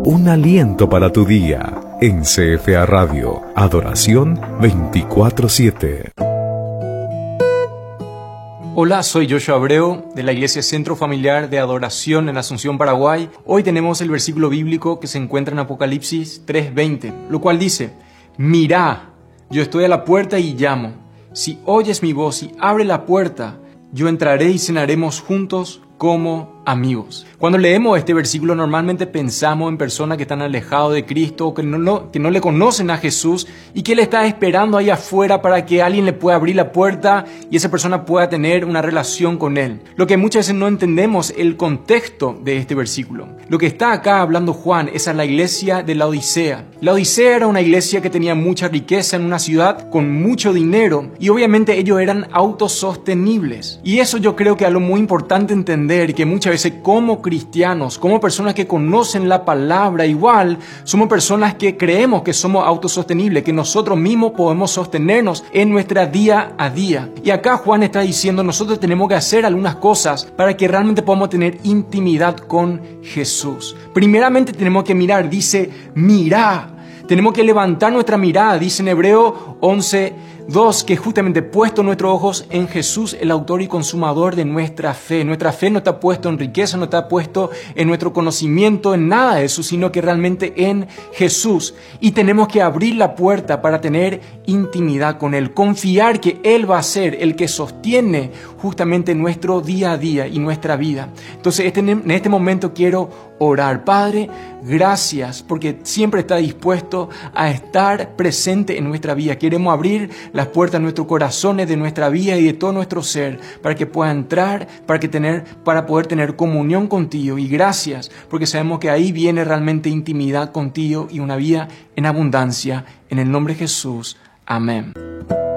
un aliento para tu día. En CFA Radio, Adoración 24/7. Hola, soy Joshua Abreu de la Iglesia Centro Familiar de Adoración en Asunción, Paraguay. Hoy tenemos el versículo bíblico que se encuentra en Apocalipsis 3:20, lo cual dice: Mirá, yo estoy a la puerta y llamo. Si oyes mi voz y abre la puerta, yo entraré y cenaremos juntos como amigos. Cuando leemos este versículo normalmente pensamos en personas que están alejados de Cristo, que no le conocen a Jesús y que Él está esperando ahí afuera para que alguien le pueda abrir la puerta y esa persona pueda tener una relación con Él. Lo que muchas veces no entendemos el contexto de este versículo. Lo que está acá hablando Juan es a la iglesia de la Odisea. La Odisea era una iglesia que tenía mucha riqueza en una ciudad con mucho dinero y obviamente ellos eran autosostenibles. Y eso yo creo que es algo muy importante entender, que muchas veces como cristianos, como personas que conocen la palabra, igual somos personas que creemos que somos autosostenibles, que nosotros mismos podemos sostenernos en nuestra día a día. Y acá Juan está diciendo, nosotros tenemos que hacer algunas cosas para que realmente podamos tener intimidad con Jesús. Primeramente tenemos que mirar, dice, mirá. Tenemos que levantar nuestra mirada, dice en Hebreo 11:2, que justamente puesto nuestros ojos en Jesús, el autor y consumador de nuestra fe. Nuestra fe no está puesto en riqueza, no está puesto en nuestro conocimiento, en nada de eso, sino que realmente en Jesús. Y tenemos que abrir la puerta para tener intimidad con Él, confiar que Él va a ser el que sostiene justamente nuestro día a día y nuestra vida. Entonces en este momento quiero orar. Padre, gracias porque siempre está dispuesto a estar presente en nuestra vida. Queremos abrir las puertas de nuestros corazones, de nuestra vida y de todo nuestro ser para que pueda entrar, para poder tener comunión contigo. Y gracias porque sabemos que ahí viene realmente intimidad contigo y una vida en abundancia. En el nombre de Jesús. Amén.